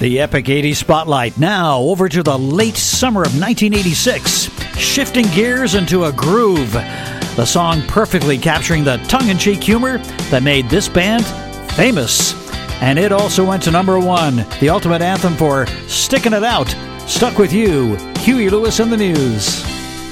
The epic 80s spotlight. Now over to the late summer of 1986. Shifting gears into a groove. The song perfectly capturing the tongue-in-cheek humor that made this band famous. And it also went to number one. The ultimate anthem for sticking it out. Stuck with You, Huey Lewis and the News.